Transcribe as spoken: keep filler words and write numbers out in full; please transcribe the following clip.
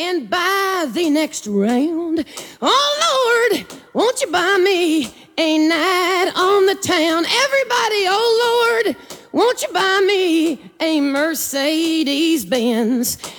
and buy the next round. Oh, Lord, won't you buy me a night on the town? Everybody, oh, Lord, won't you buy me a Mercedes-Benz?